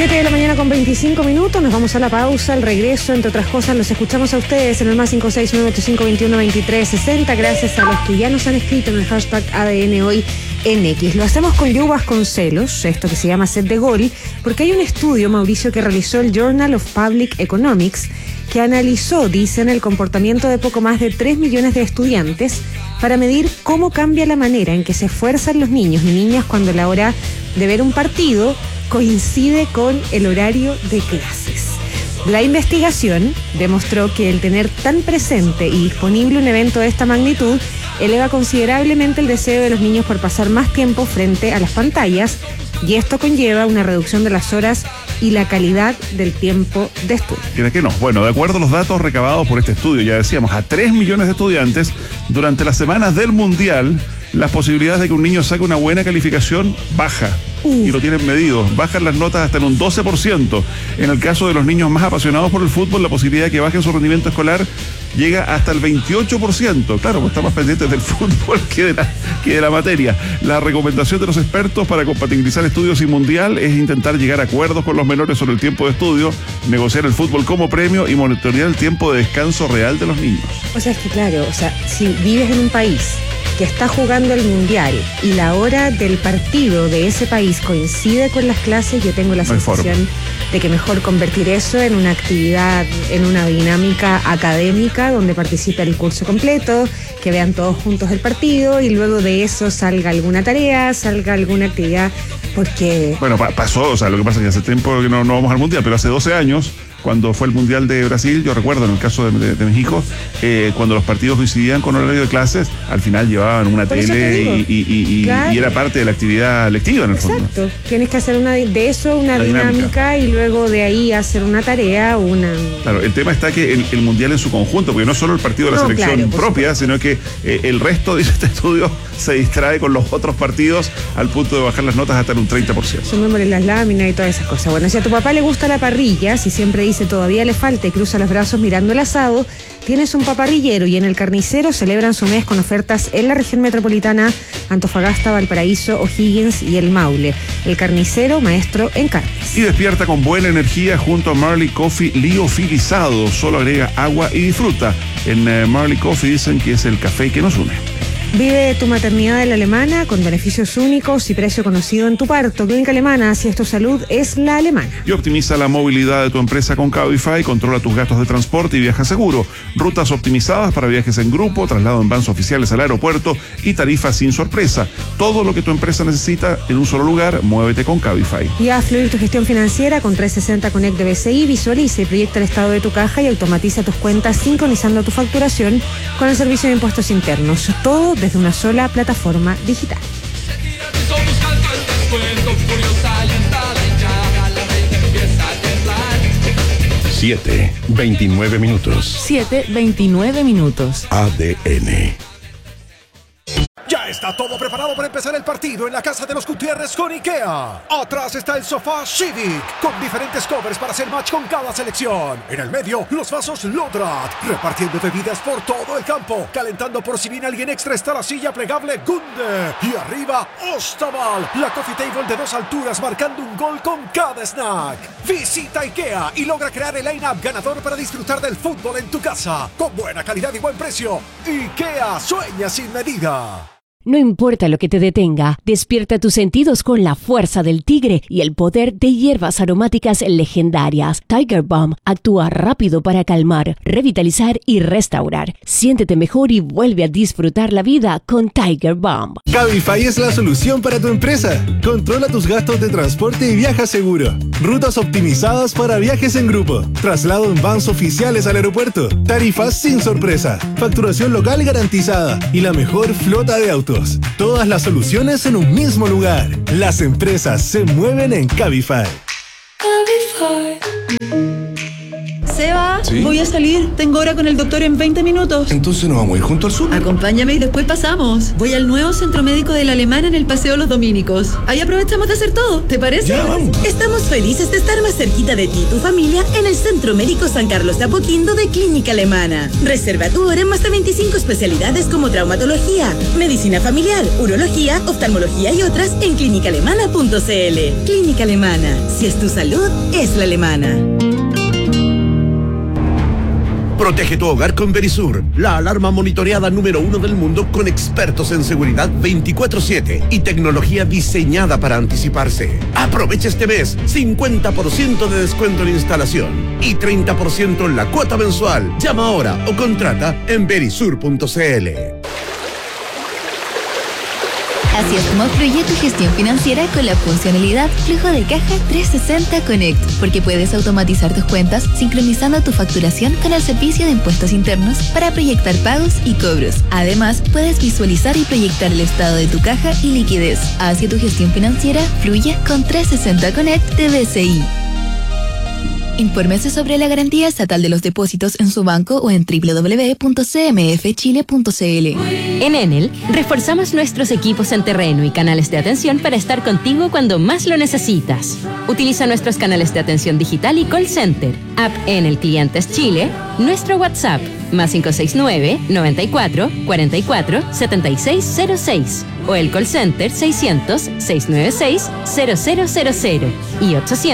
7 de la mañana con 25 minutos, nos vamos a la pausa, al regreso, entre otras cosas, los escuchamos a ustedes en el más 56985212360, gracias a los que ya nos han escrito en el hashtag ADN hoy en X. Lo hacemos con Joe Vasconcelos, esto que se llama Set de Gol, porque hay un estudio, Mauricio, que realizó el Journal of Public Economics, que analizó, dicen, el comportamiento de poco más de 3 millones de estudiantes para medir cómo cambia la manera en que se esfuerzan los niños y niñas cuando la hora de ver un partido coincide con el horario de clases. La investigación demostró que el tener tan presente y disponible un evento de esta magnitud eleva considerablemente el deseo de los niños por pasar más tiempo frente a las pantallas, y esto conlleva una reducción de las horas y la calidad del tiempo de estudio. ¿Tiene que no? Bueno, de acuerdo a los datos recabados por este estudio, ya decíamos, a 3 millones de estudiantes, durante las semanas del Mundial, las posibilidades de que un niño saque una buena calificación baja. Y lo tienen medido. Bajan las notas hasta en un 12%. En el caso de los niños más apasionados por el fútbol, la posibilidad de que bajen su rendimiento escolar llega hasta el 28%. Claro, pues estamos pendientes del fútbol que de la materia. La recomendación de los expertos para compatibilizar estudios y mundial es intentar llegar a acuerdos con los menores sobre el tiempo de estudio, negociar el fútbol como premio y monitorear el tiempo de descanso real de los niños. O sea, es que claro, si vives en un país que está jugando el mundial y la hora del partido de ese país coincide con las clases, yo tengo la sensación de que mejor convertir eso en una actividad, en una dinámica académica donde participe el curso completo, que vean todos juntos el partido y luego de eso salga alguna tarea, salga alguna actividad, porque... Bueno, pasó, lo que pasa es que hace tiempo que no vamos al mundial, pero hace 12 años... Cuando fue el Mundial de Brasil, yo recuerdo en el caso de México, cuando los partidos coincidían con horario de clases, al final llevaban una tele claro. Y era parte de la actividad lectiva en el fondo. Exacto, tienes que hacer una dinámica y luego de ahí hacer una tarea, Claro, el tema está que el Mundial en su conjunto, porque no solo el partido de la selección propia, sino que el resto, dice este estudio, se distrae con los otros partidos al punto de bajar las notas hasta en un 30%. Sumémosle las láminas y todas esas cosas. Bueno, si a tu papá le gusta la parrilla, si siempre dice todavía le falta y cruza los brazos mirando el asado, tienes un paparrillero, y en el Carnicero celebran su mes con ofertas en la región metropolitana, Antofagasta, Valparaíso, O'Higgins y el Maule. El Carnicero, maestro en carnes. Y despierta con buena energía junto a Marley Coffee liofilizado. Solo agrega agua y disfruta. En Marley Coffee dicen que es el café que nos une. Vive tu maternidad en la Alemana con beneficios únicos y precio conocido en tu parto. Clínica Alemana, si es tu salud, es la Alemana. Y optimiza la movilidad de tu empresa con Cabify, controla tus gastos de transporte y viaja seguro. Rutas optimizadas para viajes en grupo, traslado en vans oficiales al aeropuerto y tarifas sin sorpresa. Todo lo que tu empresa necesita en un solo lugar, muévete con Cabify. Y haz fluir tu gestión financiera con 360 Connect de BCI, visualiza y proyecta el estado de tu caja y automatiza tus cuentas sincronizando tu facturación con el servicio de impuestos internos. Todo desde una sola plataforma digital. 7:29 minutos. 7:29 minutos. ADN. Ya está todo preparado para empezar el partido en la casa de los Gutiérrez con IKEA. Atrás está el sofá Civic, con diferentes covers para hacer match con cada selección. En el medio, los vasos Lodrat, repartiendo bebidas por todo el campo. Calentando por si viene alguien extra está la silla plegable Gunde. Y arriba, Ostaval, la coffee table de 2 alturas marcando un gol con cada snack. Visita IKEA y logra crear el line-up ganador para disfrutar del fútbol en tu casa. Con buena calidad y buen precio. IKEA, sueña sin medida. No importa lo que te detenga, despierta tus sentidos con la fuerza del tigre y el poder de hierbas aromáticas legendarias. Tiger Balm actúa rápido para calmar, revitalizar y restaurar. Siéntete mejor y vuelve a disfrutar la vida con Tiger Balm. Cabify es la solución para tu empresa. Controla tus gastos de transporte y viaja seguro. Rutas optimizadas para viajes en grupo. Traslado en vans oficiales al aeropuerto. Tarifas sin sorpresa. Facturación local garantizada. Y la mejor flota de autos. Todas las soluciones en un mismo lugar. Las empresas se mueven en Cabify. Cabify. Seba, ¿Sí? voy a salir. Tengo hora con el doctor en 20 minutos. Entonces nos vamos a ir junto al sur. Acompáñame y después pasamos. Voy al nuevo centro médico de la Alemana en el Paseo Los Dominicos. Ahí aprovechamos de hacer todo. ¿Te parece? Ya, vamos. Estamos felices de estar más cerquita de ti y tu familia en el Centro Médico San Carlos de Apoquindo de Clínica Alemana. Reserva tu hora en más de 25 especialidades como traumatología, medicina familiar, urología, oftalmología y otras en clínicaalemana.cl. Clínica Alemana. Si es tu salud, es la alemana. Protege tu hogar con Verisur, la alarma monitoreada número 1 del mundo con expertos en seguridad 24/7 y tecnología diseñada para anticiparse. Aprovecha este mes 50% de descuento en instalación y 30% en la cuota mensual. Llama ahora o contrata en verisur.cl. Así es como fluye tu gestión financiera con la funcionalidad Flujo de Caja 360 Connect, porque puedes automatizar tus cuentas sincronizando tu facturación con el servicio de impuestos internos para proyectar pagos y cobros. Además, puedes visualizar y proyectar el estado de tu caja y liquidez. Haz que tu gestión financiera fluya con 360 Connect de BCI. Infórmese sobre la garantía estatal de los depósitos en su banco o en www.cmfchile.cl. En Enel, reforzamos nuestros equipos en terreno y canales de atención para estar contigo cuando más lo necesitas. Utiliza nuestros canales de atención digital y call center, app Enel Clientes Chile, nuestro WhatsApp, más 569-94-44-7606, o el call center 600-696-0000 y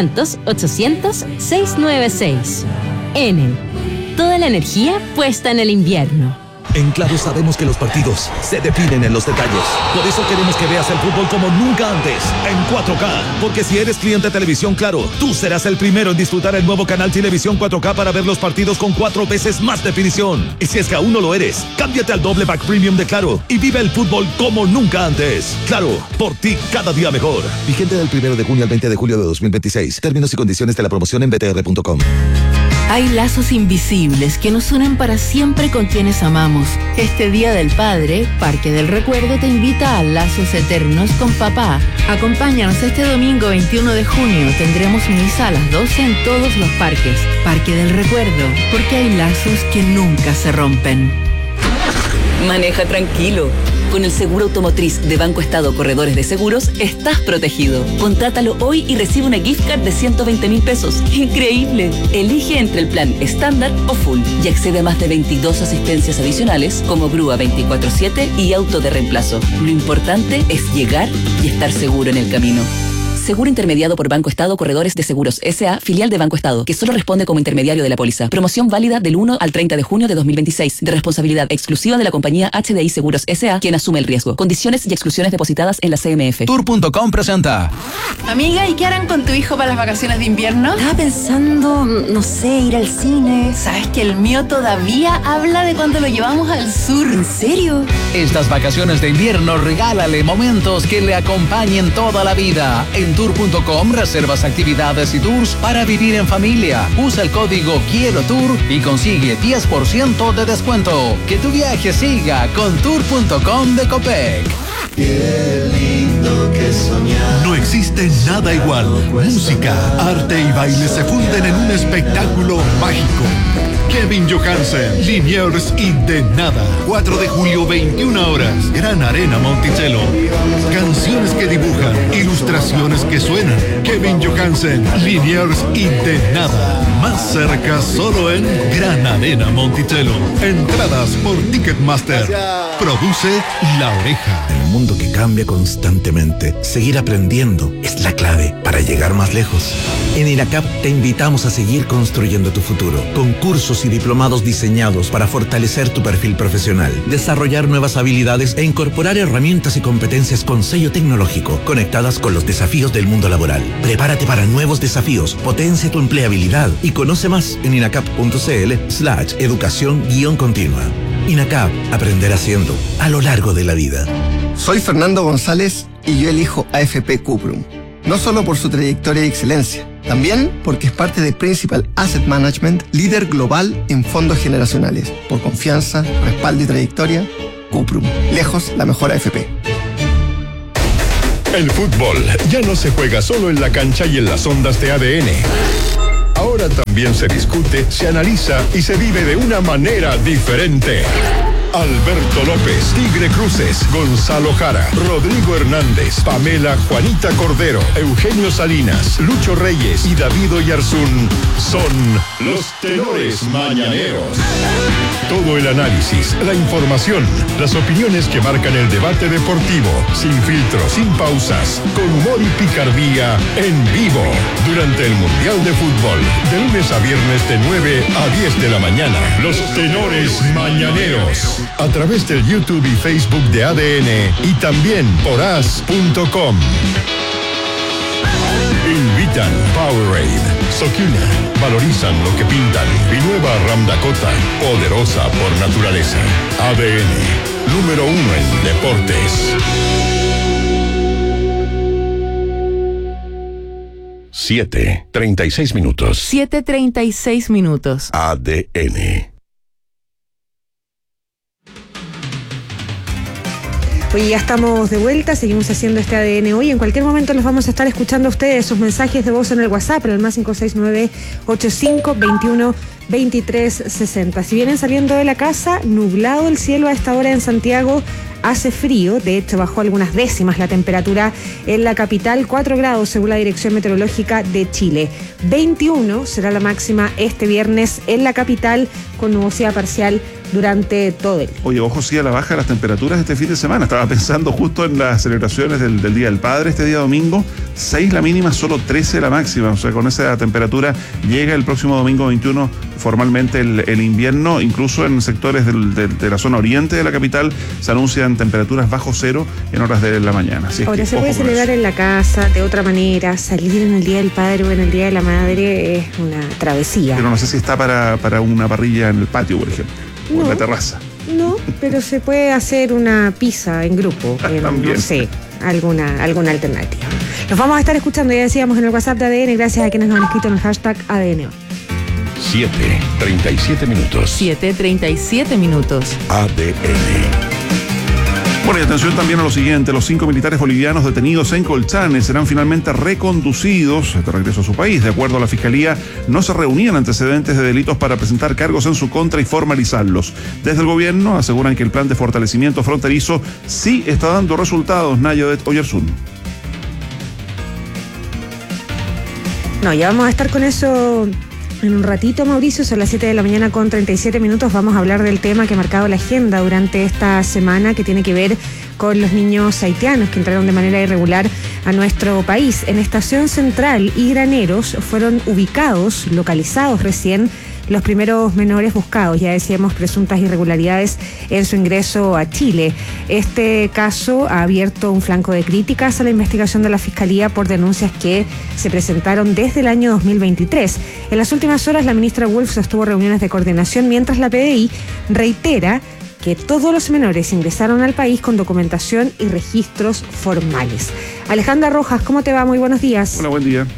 800-800-696. Enel, toda la energía puesta en el invierno. En Claro sabemos que los partidos se definen en los detalles. Por eso queremos que veas el fútbol como nunca antes, en 4K. Porque si eres cliente de Televisión Claro, tú serás el primero en disfrutar el nuevo canal Televisión 4K para ver los partidos con 4 veces más definición. Y si es que aún no lo eres, cámbiate al doble pack premium de Claro y vive el fútbol como nunca antes. Claro, por ti cada día mejor. Vigente del 1 de junio al 20 de julio de 2026. Términos y condiciones de la promoción en btr.com. Hay lazos invisibles que nos unen para siempre con quienes amamos. Este Día del Padre, Parque del Recuerdo te invita a lazos eternos con papá. Acompáñanos este domingo 21 de junio. Tendremos misa a las 12 en todos los parques. Parque del Recuerdo, porque hay lazos que nunca se rompen. Maneja tranquilo. Con el seguro automotriz de Banco Estado Corredores de Seguros, estás protegido. Contrátalo hoy y recibe una gift card de 120.000 pesos. ¡Increíble! Elige entre el plan estándar o full y accede a más de 22 asistencias adicionales como grúa 24/7 y auto de reemplazo. Lo importante es llegar y estar seguro en el camino. Seguro intermediado por Banco Estado Corredores de Seguros S.A., filial de Banco Estado, que solo responde como intermediario de la póliza. Promoción válida del 1 al 30 de junio de 2026, de responsabilidad exclusiva de la compañía HDI Seguros S.A., quien asume el riesgo. Condiciones y exclusiones depositadas en la CMF. Tour.com presenta. Amiga, ¿y qué harán con tu hijo para las vacaciones de invierno? Estaba pensando, no sé, ir al cine. ¿Sabes que el mío todavía habla de cuando lo llevamos al sur? ¿En serio? Estas vacaciones de invierno regálale momentos que le acompañen toda la vida. En Tour.com reservas actividades y tours para vivir en familia. Usa el código Quiero Tour y consigue 10% de descuento. Que tu viaje siga con Tour.com de Copec. Qué lindo que soñar. No existe nada igual. Música, arte y baile se funden en un espectáculo mágico. Kevin Johansen, Liniers y De Nada. 4 de julio, 21 horas. Gran Arena Monticello. Canciones que dibujan, ilustraciones que suenan. Kevin Johansen, Liniers y De Nada. Más cerca solo en Gran Arena Monticello. Entradas por Ticketmaster. Produce La Oreja. En un mundo que cambia constantemente, seguir aprendiendo es la clave para llegar más lejos. En INACAP te invitamos a seguir construyendo tu futuro, con cursos y diplomados diseñados para fortalecer tu perfil profesional, desarrollar nuevas habilidades e incorporar herramientas y competencias con sello tecnológico, conectadas con los desafíos del mundo laboral. Prepárate para nuevos desafíos, potencia tu empleabilidad y conoce más en inacap.cl/educación-continua. INACAP, aprender haciendo a lo largo de la vida. Soy Fernando González y yo elijo AFP Cuprum. No solo por su trayectoria y excelencia, también porque es parte de Principal Asset Management, líder global en fondos generacionales. Por confianza, respaldo y trayectoria, Cuprum. Lejos la mejor AFP. El fútbol ya no se juega solo en la cancha y en las ondas de ADN. Ahora también se discute, se analiza y se vive de una manera diferente. Alberto López, Tigre Cruces, Gonzalo Jara, Rodrigo Hernández, Pamela Juanita Cordero, Eugenio Salinas, Lucho Reyes y David Oyarzún son los tenores mañaneros. Todo el análisis, la información, las opiniones que marcan el debate deportivo, sin filtros, sin pausas, con humor y picardía, en vivo, durante el Mundial de Fútbol, de lunes a viernes de 9 a 10 de la mañana. Los tenores mañaneros, a través del YouTube y Facebook de ADN y también por as.com. Invitan Powerade, Sokina, valorizan lo que pintan y nueva Ram Dakota, poderosa por naturaleza. ADN, número 1 en deportes. 7:36 minutos. 7:36 minutos. ADN. Oye, ya estamos de vuelta, seguimos haciendo este ADN hoy. En cualquier momento los vamos a estar escuchando a ustedes, sus mensajes de voz en el WhatsApp, en el más 569-8521-2360. Si vienen saliendo de la casa, nublado el cielo a esta hora en Santiago, hace frío, de hecho bajó algunas décimas la temperatura en la capital, 4 grados según la Dirección Meteorológica de Chile. 21 será la máxima este viernes en la capital, con nubosidad parcial durante todo el día. Oye, ojo sí a la baja de las temperaturas este fin de semana. Estaba pensando justo en las celebraciones del Día del Padre este día domingo. 6 la mínima, solo 13 la máxima. O sea, con esa temperatura llega el próximo domingo 21 formalmente el invierno. Incluso en sectores de la zona oriente de la capital se anuncian temperaturas bajo cero en horas de la mañana. Así ahora es que, se puede celebrar en la casa de otra manera. Salir en el Día del Padre o en el Día de la Madre es una travesía. Pero no sé si está para una parrilla en el patio, por ejemplo. O en la terraza. No, pero se puede hacer una pizza en grupo. No sé, alguna alternativa. Nos vamos a estar escuchando, ya decíamos, en el WhatsApp de ADN, gracias a quienes nos han escrito en el hashtag ADN. 7:37 minutos. 7:37 minutos. ADN. Bueno, y atención también a lo siguiente: los 5 militares bolivianos detenidos en Colchane serán finalmente reconducidos de regreso a su país. De acuerdo a la Fiscalía, no se reunían antecedentes de delitos para presentar cargos en su contra y formalizarlos. Desde el gobierno aseguran que el plan de fortalecimiento fronterizo sí está dando resultados. Nayadet Oyarzún. No, ya vamos a estar con eso en un ratito, Mauricio. Son las 7 de la mañana con 37 minutos. Vamos a hablar del tema que ha marcado la agenda durante esta semana, que tiene que ver con los niños haitianos que entraron de manera irregular a nuestro país. En Estación Central y Graneros fueron ubicados, localizados recién, los primeros menores buscados, ya decíamos, presuntas irregularidades en su ingreso a Chile. Este caso ha abierto un flanco de críticas a la investigación de la Fiscalía por denuncias que se presentaron desde el año 2023. En las últimas horas, la ministra Wolf sostuvo reuniones de coordinación, mientras la PDI reitera que todos los menores ingresaron al país con documentación y registros formales. Alejandra Rojas, ¿cómo te va? Muy buenos días. Hola, buen día.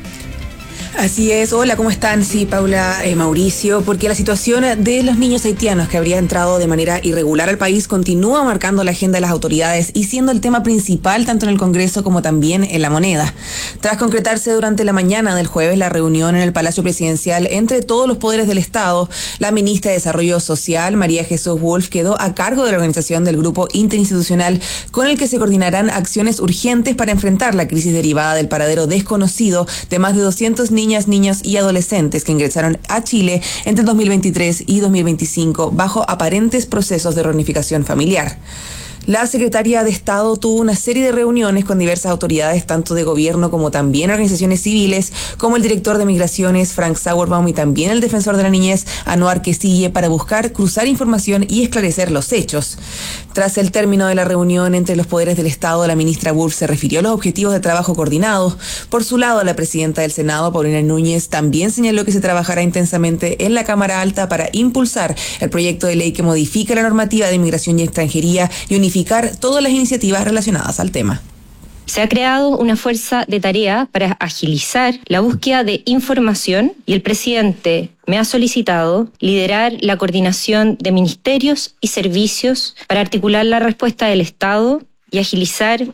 Así es, hola, ¿cómo están? Sí, Paula, Mauricio, porque la situación de los niños haitianos que habrían entrado de manera irregular al país continúa marcando la agenda de las autoridades y siendo el tema principal tanto en el Congreso como también en la moneda. Tras concretarse durante la mañana del jueves la reunión en el Palacio Presidencial entre todos los poderes del Estado, la ministra de Desarrollo Social, María Jesús Wolf, quedó a cargo de la organización del grupo interinstitucional con el que se coordinarán acciones urgentes para enfrentar la crisis derivada del paradero desconocido de más de 200 niños y adolescentes que ingresaron a Chile entre 2023 y 2025 bajo aparentes procesos de reunificación familiar. La secretaria de Estado tuvo una serie de reuniones con diversas autoridades, tanto de gobierno como también organizaciones civiles, como el director de Migraciones, Frank Sauerbaum, y también el defensor de la niñez, Anuar Quesille, para buscar cruzar información y esclarecer los hechos. Tras el término de la reunión entre los poderes del Estado, la ministra Wolf se refirió a los objetivos de trabajo coordinado. Por su lado, la presidenta del Senado, Paulina Núñez, también señaló que se trabajará intensamente en la Cámara Alta para impulsar el proyecto de ley que modifica la normativa de inmigración y extranjería y unificar todas las iniciativas relacionadas al tema. Se ha creado una fuerza de tarea para agilizar la búsqueda de información y el presidente me ha solicitado liderar la coordinación de ministerios y servicios para articular la respuesta del Estado y agilizar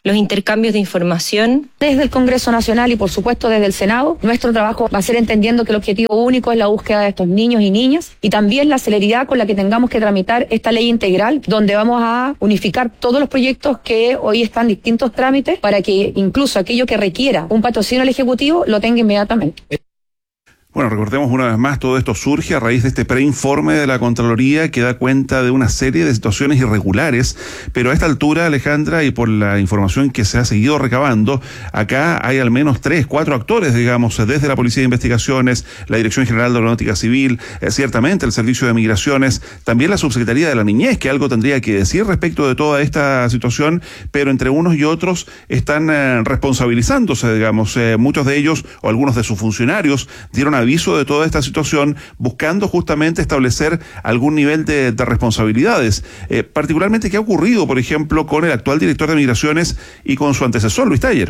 los intercambios de información. Desde el Congreso Nacional y por supuesto desde el Senado, nuestro trabajo va a ser entendiendo que el objetivo único es la búsqueda de estos niños y niñas y también la celeridad con la que tengamos que tramitar esta ley integral, donde vamos a unificar todos los proyectos que hoy están en distintos trámites para que incluso aquello que requiera un patrocinio al Ejecutivo lo tenga inmediatamente. Bueno, recordemos una vez más, todo esto surge a raíz de este preinforme de la Contraloría que da cuenta de una serie de situaciones irregulares, pero a esta altura, Alejandra, y por la información que se ha seguido recabando, acá hay al menos 3, 4 actores, digamos, desde la Policía de Investigaciones, la Dirección General de Aeronáutica Civil, ciertamente el Servicio de Migraciones, también la Subsecretaría de la Niñez, que algo tendría que decir respecto de toda esta situación, pero entre unos y otros están responsabilizándose, digamos, muchos de ellos o algunos de sus funcionarios dieron aviso de toda esta situación, buscando justamente establecer algún nivel de responsabilidades. Particularmente, ¿qué ha ocurrido, por ejemplo, con el actual director de Migraciones y con su antecesor, Luis Taller?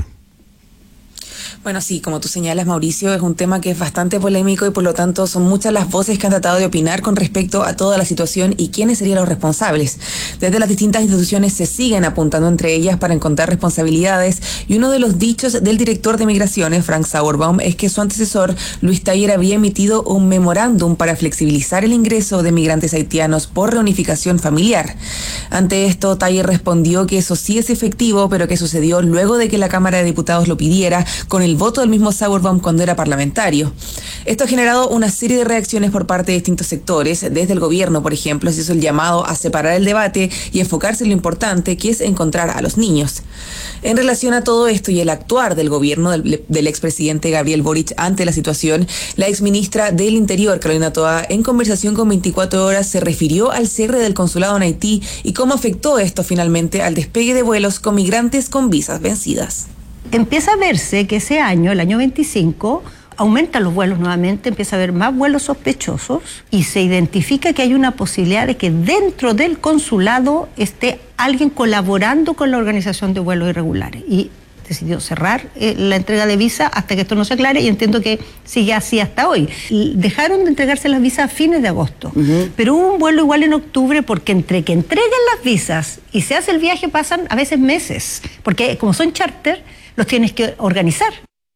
Bueno, sí, como tú señalas, Mauricio, es un tema que es bastante polémico y por lo tanto son muchas las voces que han tratado de opinar con respecto a toda la situación y quiénes serían los responsables. Desde las distintas instituciones se siguen apuntando entre ellas para encontrar responsabilidades y uno de los dichos del director de Migraciones, Frank Sauerbaum, es que su antecesor, Luis Taller, había emitido un memorándum para flexibilizar el ingreso de migrantes haitianos por reunificación familiar. Ante esto, Taller respondió que eso sí es efectivo, pero que sucedió luego de que la Cámara de Diputados lo pidiera con el voto del mismo Sauerbaum cuando era parlamentario. Esto ha generado una serie de reacciones por parte de distintos sectores. Desde el gobierno, por ejemplo, se hizo el llamado a separar el debate y enfocarse en lo importante, que es encontrar a los niños. En relación a todo esto y el actuar del gobierno del expresidente Gabriel Boric ante la situación, la exministra del Interior, Carolina Toa, en conversación con 24 Horas, se refirió al cierre del consulado en Haití y cómo afectó esto finalmente al despegue de vuelos con migrantes con visas vencidas. Empieza a verse que ese año, el año 25, aumentan los vuelos nuevamente, empieza a haber más vuelos sospechosos y se identifica que hay una posibilidad de que dentro del consulado esté alguien colaborando con la organización de vuelos irregulares. Y decidió cerrar la entrega de visa hasta que esto no se aclare y entiendo que sigue así hasta hoy. Dejaron de entregarse las visas a fines de agosto, pero hubo un vuelo igual en octubre porque entre que entregan las visas y se hace el viaje pasan a veces meses, porque como son charter, los tienes que organizar.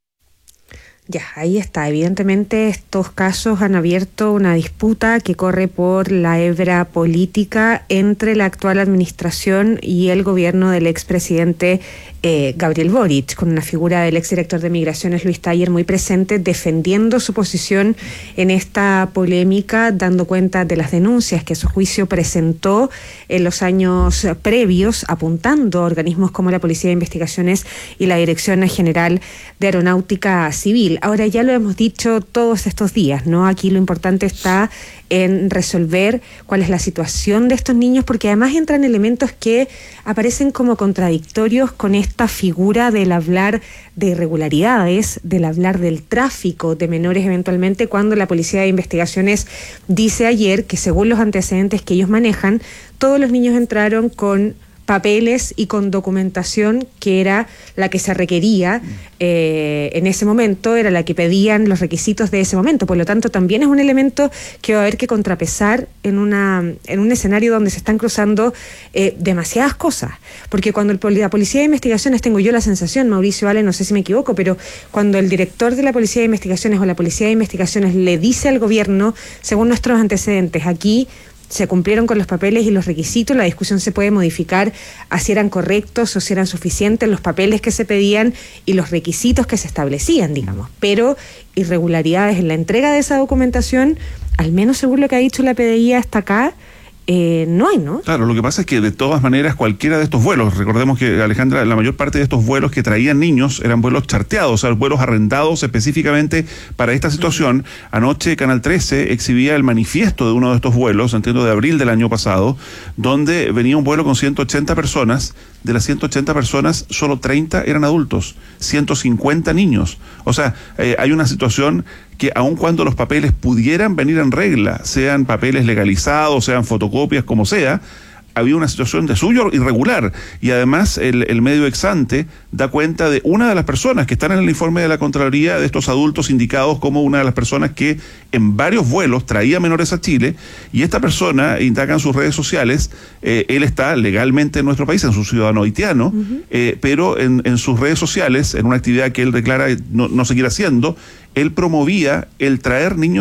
Ya, ahí está. Evidentemente estos casos han abierto una disputa que corre por la hebra política entre la actual administración y el gobierno del expresidente Gabriel Boric, con una figura del exdirector de Migraciones, Luis Taller, muy presente, defendiendo su posición en esta polémica, dando cuenta de las denuncias que su juicio presentó en los años previos, apuntando a organismos como la Policía de Investigaciones y la Dirección General de Aeronáutica Civil. Ahora, ya lo hemos dicho todos estos días, ¿no? Aquí lo importante está en resolver cuál es la situación de estos niños, porque además entran elementos que aparecen como contradictorios con esta figura del hablar de irregularidades, del hablar del tráfico de menores eventualmente, cuando la Policía de Investigaciones dice ayer que según los antecedentes que ellos manejan, todos los niños entraron con papeles y con documentación que era la que se requería en ese momento, era la que pedían los requisitos de ese momento. Por lo tanto, también es un elemento que va a haber que contrapesar en un escenario donde se están cruzando demasiadas cosas. Porque cuando la Policía de Investigaciones, tengo yo la sensación, Mauricio, Vale, no sé si me equivoco, pero cuando el director de la Policía de Investigaciones o la Policía de Investigaciones le dice al gobierno, según nuestros antecedentes, aquí se cumplieron con los papeles y los requisitos, la discusión se puede modificar a si eran correctos o si eran suficientes los papeles que se pedían y los requisitos que se establecían, digamos. Pero irregularidades en la entrega de esa documentación, al menos según lo que ha dicho la PDI hasta acá, no hay, ¿no? Claro, lo que pasa es que de todas maneras cualquiera de estos vuelos, recordemos que, Alejandra, la mayor parte de estos vuelos que traían niños eran vuelos charteados, o sea, vuelos arrendados específicamente para esta situación. Anoche Canal 13 exhibía el manifiesto de uno de estos vuelos, entiendo de abril del año pasado, donde venía un vuelo con 180 personas. De las 180 personas, solo 30 eran adultos, 150 niños. O sea, hay una situación que aun cuando los papeles pudieran venir en regla, sean papeles legalizados, sean fotocopias, como sea, había una situación de suyo irregular. Y además el medio ex-ante da cuenta de una de las personas que están en el informe de la Contraloría, de estos adultos indicados como una de las personas que en varios vuelos traía menores a Chile, y esta persona indaga en sus redes sociales, él está legalmente en nuestro país, en su ciudadano haitiano, pero en sus redes sociales, en una actividad que él declara no seguir haciendo, él promovía el traer niños